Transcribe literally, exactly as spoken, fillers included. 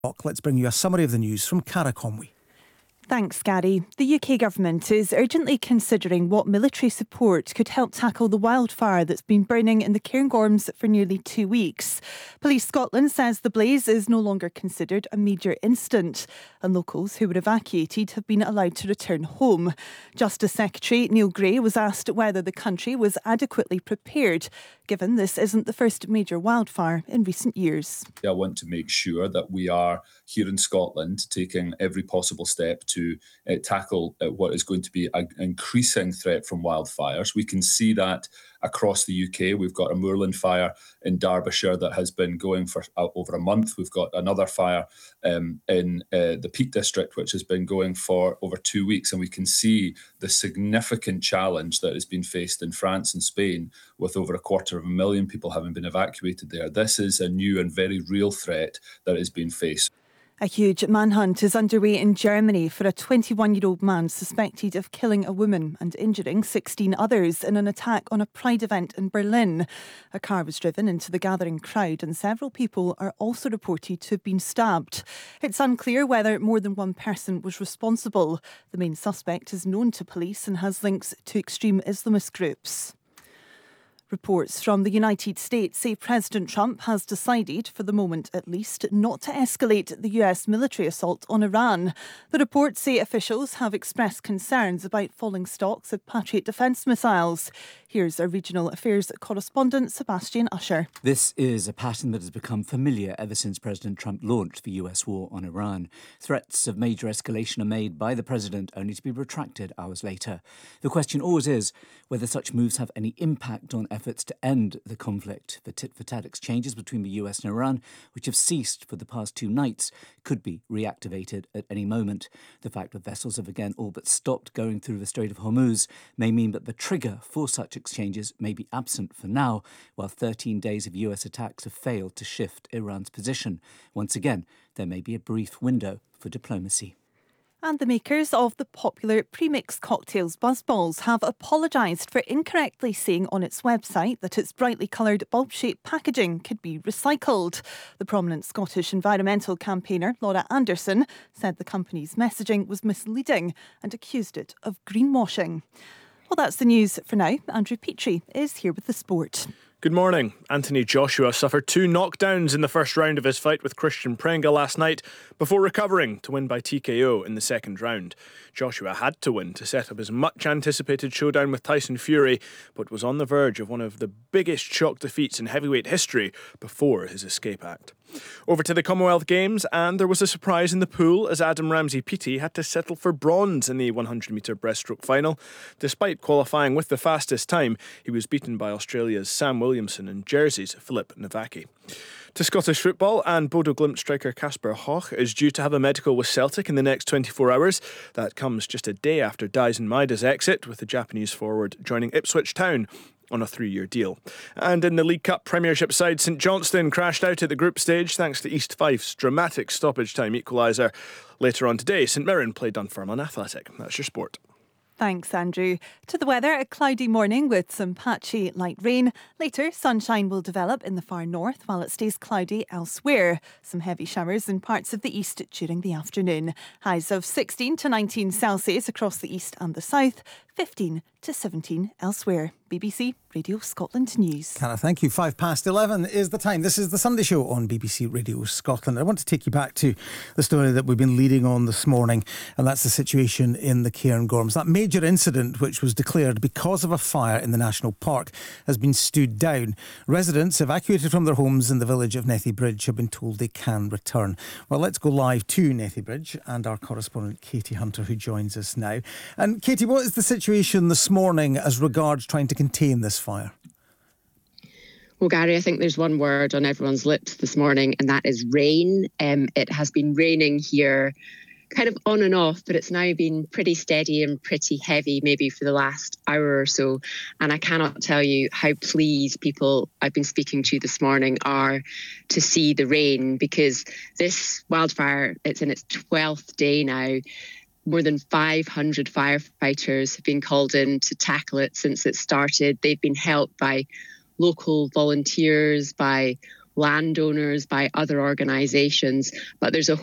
Let's bring you a summary of the news from Cara Conway. Thanks, Gary. The U K government is urgently considering what military support could help tackle the wildfire that's been burning in the Cairngorms for nearly two weeks. Police Scotland says the blaze is no longer considered a major incident, and locals who were evacuated have been allowed to return home. Justice Secretary Neil Gray was asked whether the country was adequately prepared, given this isn't the first major wildfire in recent years. I want to make sure that we are here in Scotland taking every possible step to uh, tackle uh, what is going to be an increasing threat from wildfires. We can see that across the U K. We've got a moorland fire in Derbyshire that has been going for uh, over a month. We've got another fire um, in uh, the Peak District, which has been going for over two weeks. And we can see the significant challenge that has been faced in France and Spain, with over a quarter of a million people having been evacuated there. This is a new and very real threat that is being faced. A huge manhunt is underway in Germany for a twenty-one-year-old man suspected of killing a woman and injuring sixteen others in an attack on a Pride event in Berlin. A car was driven into the gathering crowd and several people are also reported to have been stabbed. It's unclear whether more than one person was responsible. The main suspect is known to police and has links to extreme Islamist groups. Reports from the United States say President Trump has decided, for the moment at least, not to escalate the U S military assault on Iran. The reports say officials have expressed concerns about falling stocks of Patriot defence missiles. Here's our regional affairs correspondent, Sebastian Usher. This is a pattern that has become familiar ever since President Trump launched the U S war on Iran. Threats of major escalation are made by the president, only to be retracted hours later. The question always is whether such moves have any impact on efforts to end the conflict. The tit-for-tat exchanges between the U S and Iran, which have ceased for the past two nights, could be reactivated at any moment. The fact that vessels have again all but stopped going through the Strait of Hormuz may mean that the trigger for such exchanges may be absent for now, while thirteen days of U S attacks have failed to shift Iran's position. Once again, there may be a brief window for diplomacy. And the makers of the popular premixed cocktails Buzzballs have apologised for incorrectly saying on its website that its brightly coloured bulb-shaped packaging could be recycled. The prominent Scottish environmental campaigner Laura Anderson said the company's messaging was misleading and accused it of greenwashing. Well, that's the news for now. Andrew Petrie is here with the sport. Good morning. Anthony Joshua suffered two knockdowns in the first round of his fight with Christian Prenga last night before recovering to win by T K O in the second round. Joshua had to win to set up his much-anticipated showdown with Tyson Fury, but was on the verge of one of the biggest shock defeats in heavyweight history before his escape act. Over to the Commonwealth Games, and there was a surprise in the pool as Adam Ramsey-Peaty had to settle for bronze in the one hundred metre breaststroke final. Despite qualifying with the fastest time, he was beaten by Australia's Sam Williamson and Jersey's Philip Navaki. To Scottish football, and Bodo Glimt striker Kasper Hoch is due to have a medical with Celtic in the next twenty-four hours. That comes just a day after Daisen Maida's exit, with the Japanese forward joining Ipswich Town on a three-year deal. And in the League Cup Premiership side, St Johnstone crashed out at the group stage thanks to East Fife's dramatic stoppage time equaliser. Later on today, St Mirren played Dunfermline Athletic. That's your sport. Thanks, Andrew. To the weather, a cloudy morning with some patchy light rain. Later, sunshine will develop in the far north while it stays cloudy elsewhere. Some heavy showers in parts of the east during the afternoon. Highs of sixteen to nineteen Celsius across the east and the south, fifteen to seventeen elsewhere. B B C Radio Scotland News. Cara, thank you. Five past eleven is the time. This is the Sunday Show on B B C Radio Scotland. I want to take you back to the story that we've been leading on this morning, and that's the situation in the Cairngorms. That major incident, which was declared because of a fire in the National Park, has been stood down. Residents evacuated from their homes in the village of Nethy Bridge have been told they can return. Well, let's go live to Nethy Bridge and our correspondent Katie Hunter, who joins us now. And Katie, what is the situation this morning as regards trying to contain this fire? Well, Gary, I think there's one word on everyone's lips this morning, and that is rain. Um, it has been raining here kind of on and off, but it's now been pretty steady and pretty heavy maybe for the last hour or so. And I cannot tell you how pleased people I've been speaking to this morning are to see the rain, because this wildfire, it's in its twelfth day now. More than five hundred firefighters have been called in to tackle it since it started. They've been helped by local volunteers, by landowners, by other organisations. But there's a